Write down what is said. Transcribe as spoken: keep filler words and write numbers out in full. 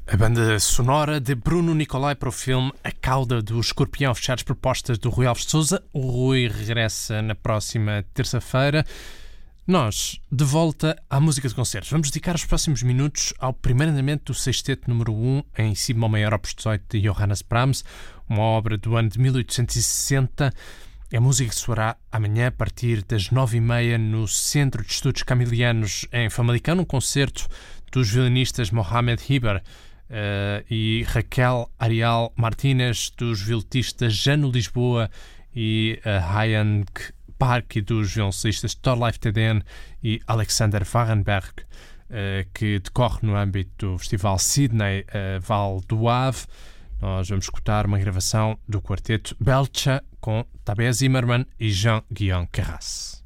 A banda sonora de Bruno Nicolai para o filme A Cauda do Escorpião, fechadas propostas do Rui Alves de Sousa. O Rui regressa na próxima terça-feira. Nós, de volta à música de concertos. Vamos dedicar os próximos minutos ao primeiro andamento do sexteto número um em Si bemol maior opus dezoito de Johannes Brahms, uma obra do ano de mil oitocentos e sessenta. A música que soará amanhã a partir das nove e meia no Centro de Estudos Camilianos em Famalicão, um concerto dos violinistas Mohamed Hiber Uh, e Raquel Arial Martínez, dos violinistas Jano Lisboa e uh, Hyank Park, e dos violoncelistas Thorleif Teden e Alexander Warenberg, uh, que decorre no âmbito do Festival Sydney uh, Val do Ave. Nós vamos escutar uma gravação do quarteto Belcha com Tabea Zimmermann e Jean-Guillaume Carras.